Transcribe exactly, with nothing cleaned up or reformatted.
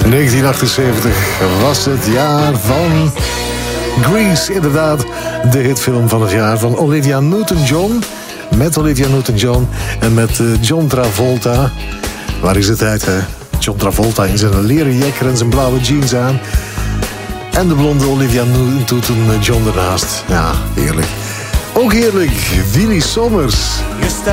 negentien achtenzeventig was het jaar van Grease, inderdaad. De hitfilm van het jaar van Olivia Newton-John. Met Olivia Newton-John en met uh, John Travolta. Waar is het tijd, hè? John Travolta in zijn leren jekker en zijn blauwe jeans aan. En de blonde Olivia Newton-John ernaast. Ja, heerlijk. Ook heerlijk, Willy Sommers. Je staat